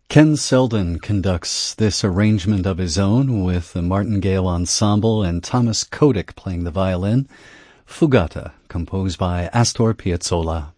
Ken Selden conducts this arrangement of his own with the Martingale Ensemble and Thomas Kotick playing the violin. Fugata, composed by Astor Piazzolla.